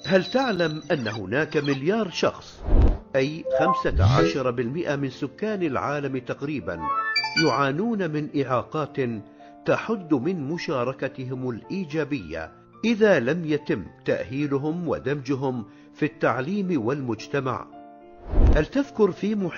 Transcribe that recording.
هل تعلم أن هناك مليار شخص، أي 15% من سكان العالم تقريبا، يعانون من إعاقات تحد من مشاركتهم الإيجابية إذا لم يتم تأهيلهم ودمجهم في التعليم والمجتمع؟ هل تذكر في